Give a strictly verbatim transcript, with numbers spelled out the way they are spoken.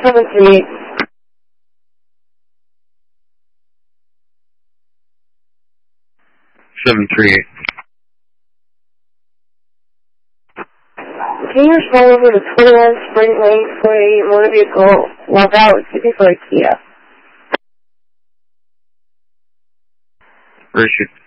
seven three eight. seven three eight. Can you respond over to twenty-one Spring Lane for a motor vehicle lockout for a Kia? Richard.